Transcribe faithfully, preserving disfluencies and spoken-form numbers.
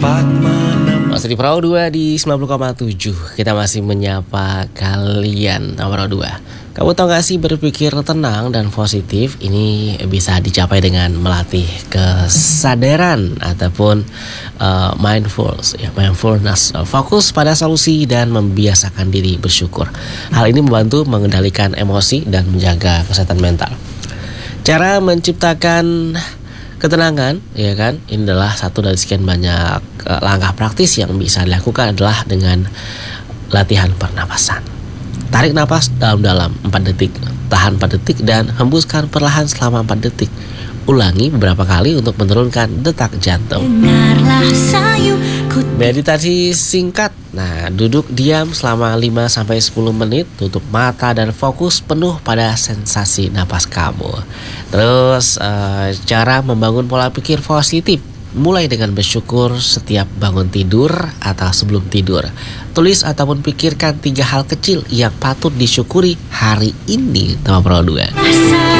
sempat menemukan. Masih di Perahu dua di sembilan puluh koma tujuh. Kita masih menyapa kalian nomor dua. Kamu tahu gak sih, berpikir tenang dan positif ini bisa dicapai dengan melatih kesadaran ataupun uh, mindfulness, ya, mindfulness, uh, fokus pada solusi dan membiasakan diri bersyukur. Hal ini membantu mengendalikan emosi dan menjaga kesehatan mental. Cara menciptakan ketenangan, ya kan, ini adalah satu dari sekian banyak uh, langkah praktis yang bisa dilakukan adalah dengan latihan pernapasan. Tarik napas dalam-dalam empat detik, tahan empat detik dan hembuskan perlahan selama empat detik. Ulangi beberapa kali untuk menurunkan detak jantung. Meditasi singkat. Nah, duduk diam selama lima sampai sepuluh menit, tutup mata dan fokus penuh pada sensasi napas kamu. Terus uh, cara membangun pola pikir positif. Mulai dengan bersyukur setiap bangun tidur atau sebelum tidur. Tulis ataupun pikirkan tiga hal kecil yang patut disyukuri hari ini. Tema Pro dua.